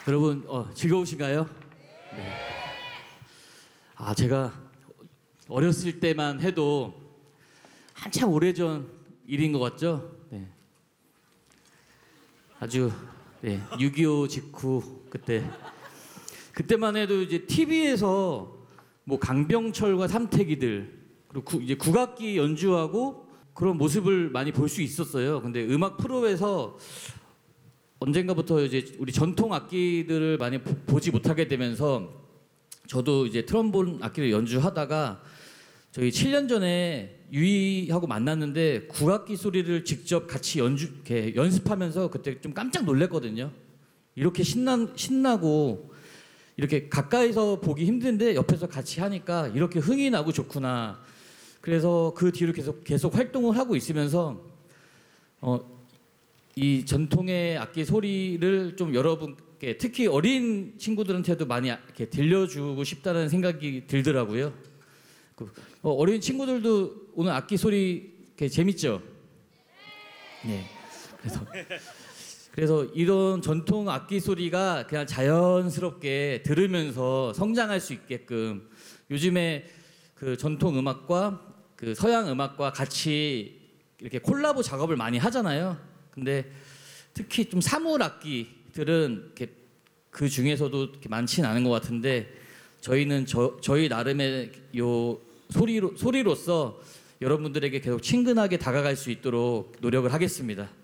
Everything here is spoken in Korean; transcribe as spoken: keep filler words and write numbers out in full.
여러분 어, 즐거우신가요? 네. 아 제가 어렸을 때만 해도 한참 오래전 일인 것 같죠? 네. 아주 네, 육이오 직후 그때 그때만 해도 이제 티비에서 뭐 강병철과 삼태기들 그리고 구, 이제 국악기 연주하고 그런 모습을 많이 볼 수 있었어요. 근데 음악 프로에서 언젠가부터 이제 우리 전통 악기들을 많이 보, 보지 못하게 되면서 저도 이제 트럼본 악기를 연주하다가 저희 칠 년 전에 유이하고 만났는데 국악기 소리를 직접 같이 연주 이렇게 연습하면서 그때 좀 깜짝 놀랐거든요. 이렇게 신나 신나고 이렇게 가까이서 보기 힘든데 옆에서 같이 하니까 이렇게 흥이 나고 좋구나. 그래서 그 뒤로 계속 계속 활동을 하고 있으면서 어. 이 전통의 악기 소리를 좀 여러분께 특히 어린 친구들한테도 많이 이렇게 들려주고 싶다는 생각이 들더라고요. 어, 어린 친구들도 오늘 악기 소리 이렇게 재밌죠? 네. 그래서 그래서 이런 전통 악기 소리가 그냥 자연스럽게 들으면서 성장할 수 있게끔 요즘에 그 전통 음악과 그 서양 음악과 같이 이렇게 콜라보 작업을 많이 하잖아요. 근데 특히 좀 사물 악기들은 이렇게 그 중에서도 이렇게 많지는 않은 것 같은데 저희는 저, 저희 나름의 요 소리로, 소리로서 여러분들에게 계속 친근하게 다가갈 수 있도록 노력을 하겠습니다.